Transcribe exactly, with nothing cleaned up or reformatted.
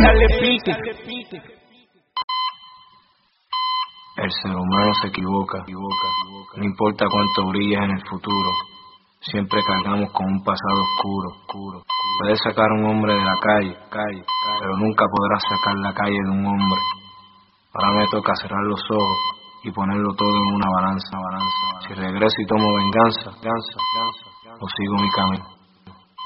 Dale pique. El ser humano se equivoca, equivoca, no importa cuánto brilles en el futuro, siempre cargamos con un pasado oscuro, oscuro. Puedes sacar a un hombre de la calle, calle, pero nunca podrás sacar la calle de un hombre. Ahora me toca cerrar los ojos y ponerlo todo en una balanza, balanza. Si regreso y tomo venganza, venganza, o sigo mi camino.